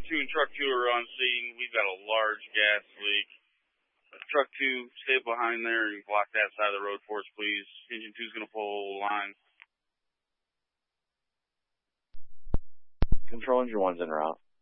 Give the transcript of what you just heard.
Engine 2 and Truck 2 are on scene. We've got a large gas leak. Truck 2, stay behind there and block that side of the road for us, please. Engine 2 is going to pull a line. Control, Engine 1's en route.